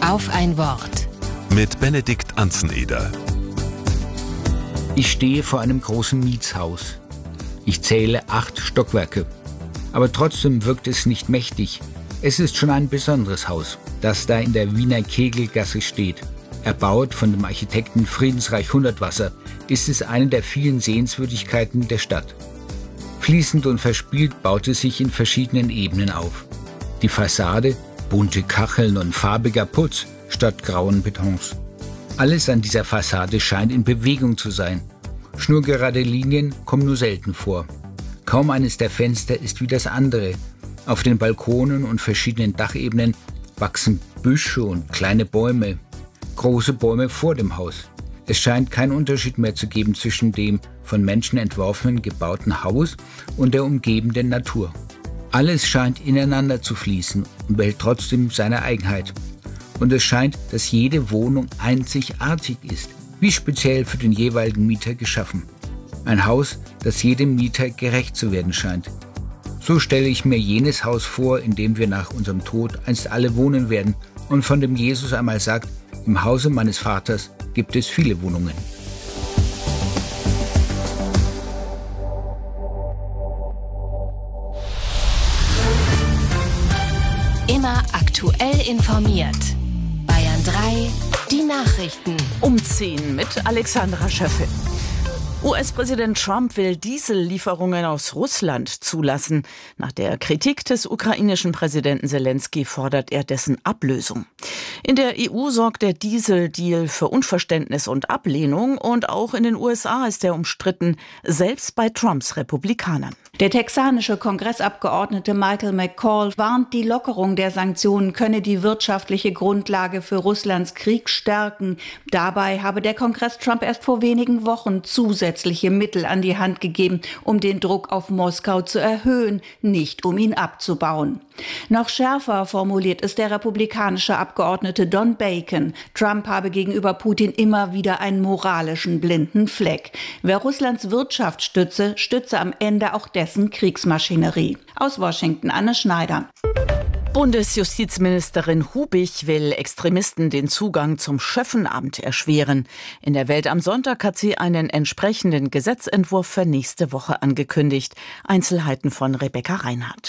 Auf ein Wort. Mit Benedikt Anzeneder. Ich stehe vor einem großen Mietshaus. Ich zähle 8 Stockwerke. Aber trotzdem wirkt es nicht mächtig. Es ist schon ein besonderes Haus, das da in der Wiener Kegelgasse steht. Erbaut von dem Architekten Friedensreich Hundertwasser, ist es eine der vielen Sehenswürdigkeiten der Stadt. Fließend und verspielt baut es sich in verschiedenen Ebenen auf. Die Fassade, bunte Kacheln und farbiger Putz statt grauen Betons. Alles an dieser Fassade scheint in Bewegung zu sein. Schnurgerade Linien kommen nur selten vor. Kaum eines der Fenster ist wie das andere. Auf den Balkonen und verschiedenen Dachebenen wachsen Büsche und kleine Bäume. Große Bäume vor dem Haus. Es scheint keinen Unterschied mehr zu geben zwischen dem von Menschen entworfenen, gebauten Haus und der umgebenden Natur. Alles scheint ineinander zu fließen und behält trotzdem seine Eigenheit. Und es scheint, dass jede Wohnung einzigartig ist, wie speziell für den jeweiligen Mieter geschaffen. Ein Haus, das jedem Mieter gerecht zu werden scheint. So stelle ich mir jenes Haus vor, in dem wir nach unserem Tod einst alle wohnen werden und von dem Jesus einmal sagt, im Hause meines Vaters gibt es viele Wohnungen. Immer aktuell informiert. Bayern 3, die Nachrichten. Um 10 mit Alexandra Schöffel. US-Präsident Trump will Diesellieferungen aus Russland zulassen. Nach der Kritik des ukrainischen Präsidenten Selenskyj fordert er dessen Ablösung. In der EU sorgt der Dieseldeal für Unverständnis und Ablehnung und auch in den USA ist er umstritten, selbst bei Trumps Republikanern. Der texanische Kongressabgeordnete Michael McCall warnt, die Lockerung der Sanktionen könne die wirtschaftliche Grundlage für Russlands Krieg stärken. Dabei habe der Kongress Trump erst vor wenigen Wochen zusätzliche Mittel an die Hand gegeben, um den Druck auf Moskau zu erhöhen, nicht um ihn abzubauen. Noch schärfer formuliert ist der republikanische Abgeordnete Don Bacon. Trump habe gegenüber Putin immer wieder einen moralischen blinden Fleck. Wer Russlands Wirtschaft stütze, stütze am Ende auch dessen Kriegsmaschinerie. Aus Washington, Anne Schneider. Bundesjustizministerin Hubich will Extremisten den Zugang zum Schöffenamt erschweren. In der Welt am Sonntag hat sie einen entsprechenden Gesetzentwurf für nächste Woche angekündigt. Einzelheiten von Rebecca Reinhardt.